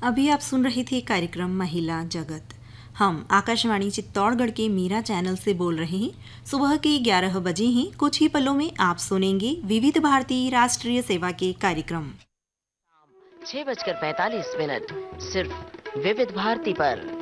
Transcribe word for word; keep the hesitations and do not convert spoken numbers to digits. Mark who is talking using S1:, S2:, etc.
S1: अभी आप सुन रही थी कार्यक्रम महिला जगत। हम आकाशवाणी चित्तौड़गढ़ के मीरा चैनल से बोल रहे हैं। सुबह के ग्यारह बजे हैं। कुछ ही पलों में आप सुनेंगे विविध भारती राष्ट्रीय सेवा के कार्यक्रम।
S2: छह बजकर पैंतालीस मिनट सिर्फ विविध भारती पर।